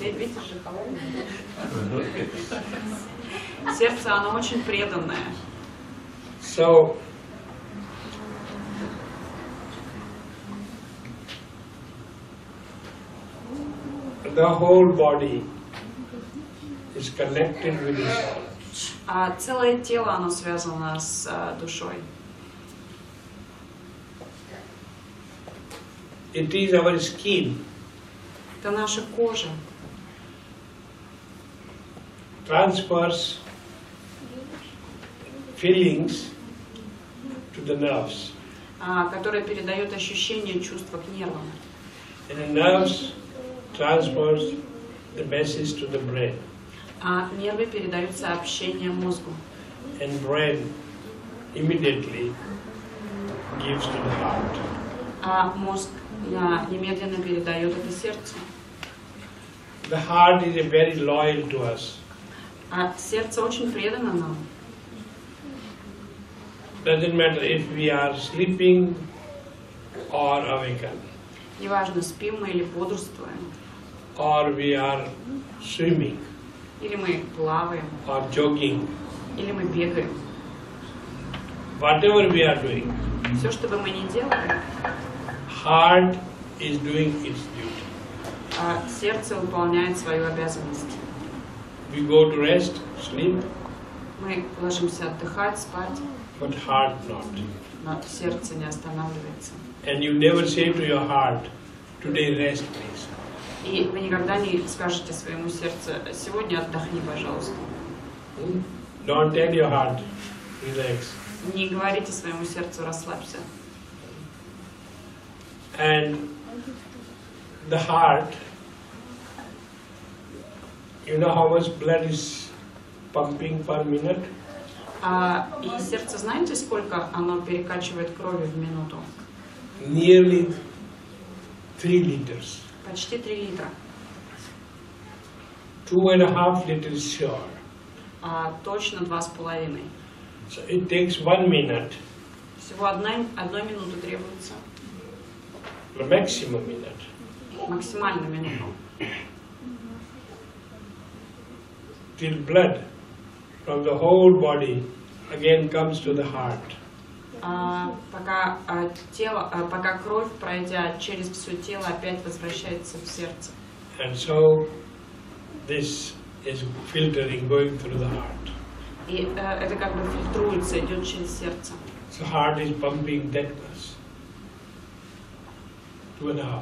Видите же, холодное. Сердце, оно очень преданное. So, the whole body is connected with the soul. Целое тело, оно связано с душой. It is our skin. Это наша кожа. Transfers feelings to the nerves. Которая передает ощущения, чувства к нервам. And the nerves transfers the message to the brain. А нервы передают сообщение мозгу. And brain immediately gives to the heart. А мозг немедленно передает это сердцу. The heart is very loyal to us. А сердце очень предано нам. Doesn't matter if we are sleeping or awakened, Неважно, спим мы или бодрствуем, or we are swimming, или мы плаваем, or jogging, или мы бегаем. whatever we are doing, Все, что бы мы ни делали, heart is doing its duty. сердце выполняет свою обязанность. We go to rest, sleep, Мы ложимся отдыхать, спать, but heart not. но сердце не останавливается. And you never say to your heart, today rest please. И вы никогда не скажете своему сердцу: сегодня отдохни, пожалуйста. Don't tell your heart, relax. Не говорите своему сердцу: расслабься. And the heart, you know how much blood is pumping per minute? И сердце, знаете, сколько оно перекачивает крови в минуту? Nearly 3 liters. Почти 3 литра. 2.5 liters sure. Точно 2,5. So it takes 1 minute, Всего одной минуты требуется. the maximum minute, Максимально минуту. till blood from the whole body again comes to the heart. Пока кровь, пройдя через все тело, опять возвращается в сердце. And so this is filtering going through the heart. И это как бы фильтруется, идет через сердце. So heart is pumping that much. 2.5.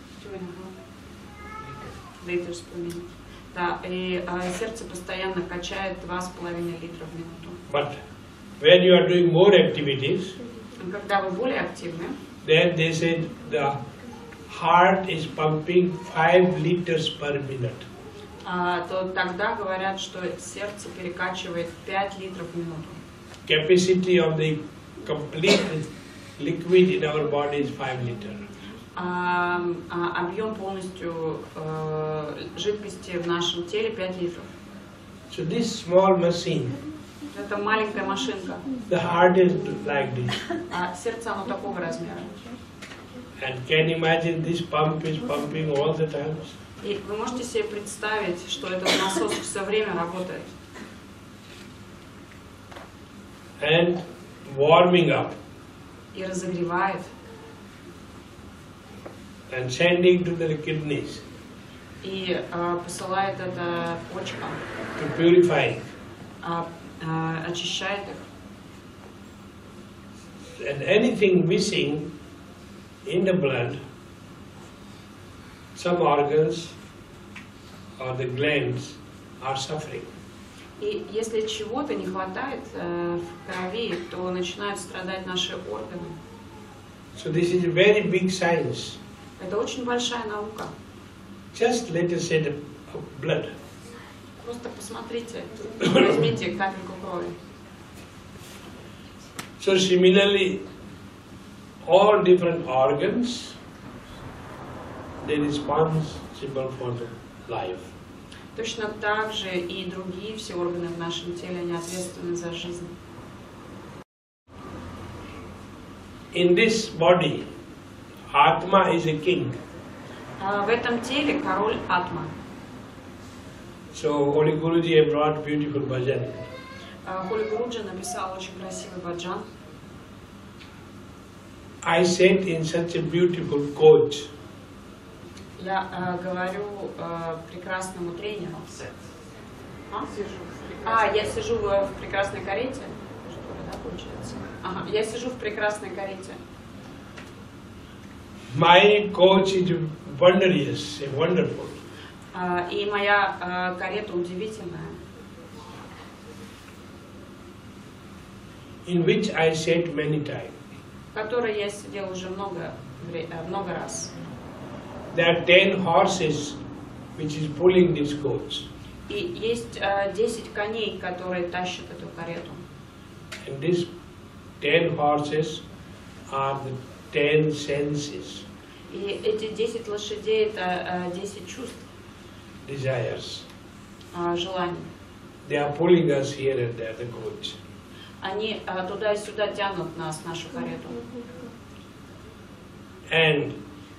Liters per minute. Да, и сердце постоянно качает 2,5 литра в минуту. But when you are doing more activities, Когда вы более активны, then they said the heart is pumping 5 liters per minute. то тогда говорят, что сердце перекачивает 5 литров в минуту. Capacity of the complete liquid in our body is 5 liters. Объем полностью жидкости в нашем теле 5 литров. So this small machine, Это маленькая машинка. the heart is like this. Сердце оно такого размера. And can you imagine this pump is pumping all the time? И вы можете себе представить, что этот насос все время работает. And warming up И разогревает. and sending to the kidneys И посылает это почкам. to purify. Очищает их. And anything missing in the blood, some organs or the glands are suffering. И если чего-то не хватает в крови, то начинают страдать наши органы. So this is a very big science. Это очень большая наука. Just let us say the blood. Просто посмотрите, возьмите капельку крови. So similarly, all different organs, they are responsible for the life. Точно так же и другие все органы в нашем теле, они ответственны за жизнь. In this body, Atma is a king. В этом теле король Атма. So Holy Guruji have brought beautiful bhajan. Холи Гуруджи написал очень красивый баджан. I sat in such a beautiful coach. Я говорю прекрасному тренеру. Я сижу в прекрасной карете. Что ли, да, получается? Ага, я сижу в прекрасной карете. My coach is wondrous, wonderful. И моя карета удивительная. In which I sat many times. В которой я сидел уже много раз. There are 10 horses which is pulling this coach. И есть 10 коней, которые тащат эту карету. And these 10 horses are the 10 senses. И эти 10 лошадей это 10 чувств, Desires. Желаний. They are pulling us here and there, the coach. Они туда и сюда тянут нас, нашу карету. And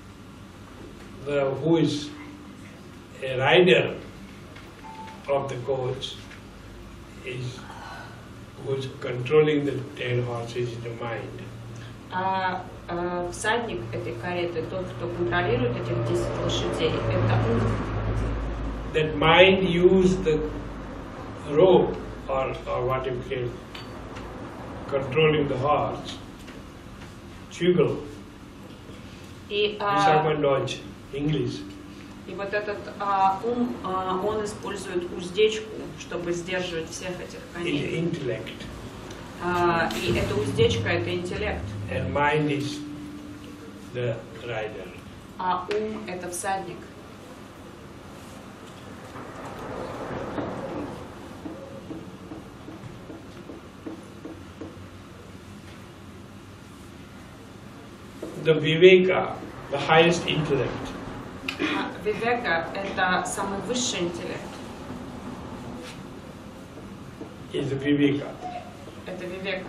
who is a rider of the coach is who is controlling the 10 horses in the mind. Всадник этой кареты, тот, кто контролирует этих 10 лошадей, это ум. That mind use the rope or what you call controlling the horse, chugel. И Dodge, English. И вот этот ум, он использует уздечку, чтобы сдерживать всех этих коней. Intellect. И эта уздечка — это интеллект. And mind is the rider. А ум — это всадник. The Viveka, the highest intellect. Вивека — это самый высший интеллект. Is the Viveka. Это вивека.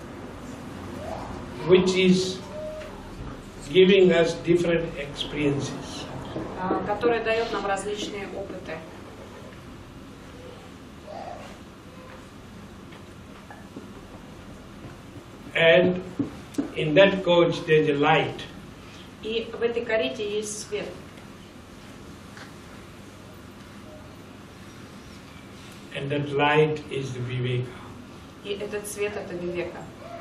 Which is giving us different experiences. Который дает нам различные опыты. And in that coach there is a light. И в этой карете есть свет. And that light is the Viveka. И этот свет — это вивека.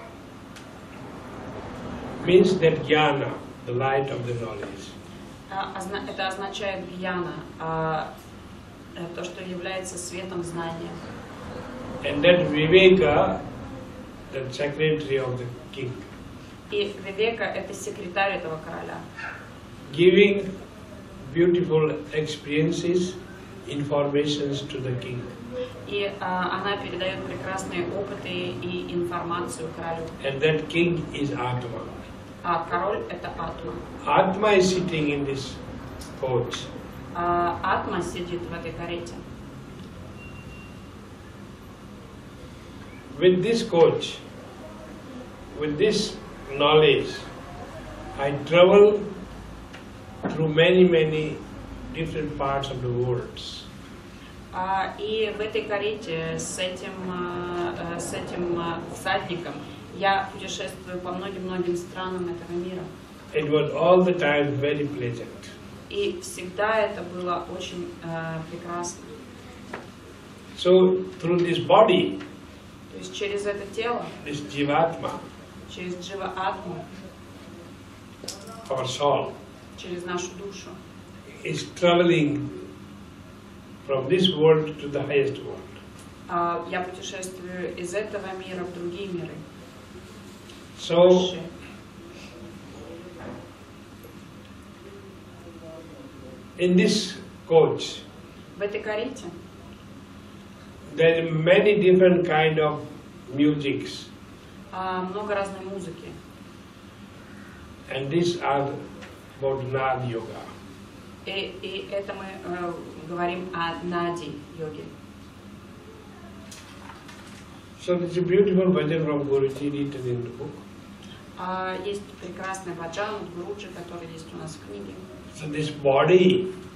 Means that jnana, the light of the knowledge. Это означает гьяна, то, что является светом знания. And that Viveka, the secretary of the king. И вивека — это секретарь этого короля. Giving beautiful experiences, informations to the king. И она передает прекрасные опыты и информацию королю. And that king is Atma. А король — это Атма. Atma is sitting in this coach. Атма сидит в этой карете. With this coach, with this knowledge, I travel through many different parts of the world. И в этой карете с этим всадником я путешествую по многим странам этого мира. It was all the time very pleasant. И всегда это было очень прекрасно. So through this body, То есть через это тело, this Jivatma, через Джива-атму, our soul, через нашу душу, is traveling from this world to the highest world. Я путешествую из этого мира в другие миры. So, in this coach, В этой карете there are many different kind of musics, много разной музыки. and these are about Nad Yoga. И это мы говорим о нади йоге. So this is a beautiful bhajan from Guruji written in the book. Есть прекрасный баджан от Гуруджи, который есть у нас в книге. So this body